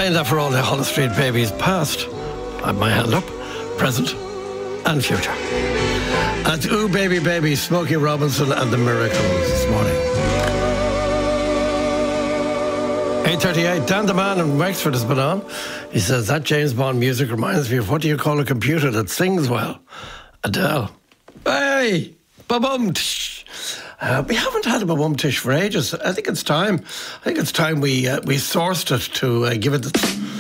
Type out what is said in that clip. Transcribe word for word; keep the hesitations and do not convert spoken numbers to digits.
playing that for all the Hollis Street babies past. I have my hand up, present and future. That's Ooh Baby Baby, Smokey Robinson and the Miracles this morning. eight thirty-eight, Dan the Man in Wexford has been on. He says, that James Bond music reminds me of what do you call a computer that sings well? Adele. Hey, ba-bum tish. Uh, we haven't had a ba-bum tish for ages. I think it's time. I think it's time we uh, we sourced it to uh, give it the